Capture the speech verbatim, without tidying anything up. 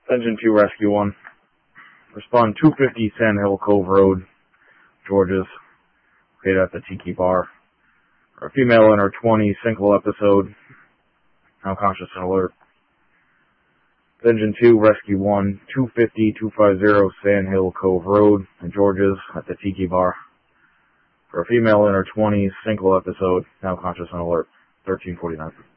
Engine two, Rescue one. Respond two fifty Sand Hill Cove Road, Georges. Located at the Tiki Bar. For a female in her twenties, single episode. Now conscious and alert. Engine two, Rescue one, two fifty, two fifty Sand Hill Cove Road, Georges, at the Tiki Bar. For a female in her twenties, single episode, now conscious and alert. thirteen forty-nine.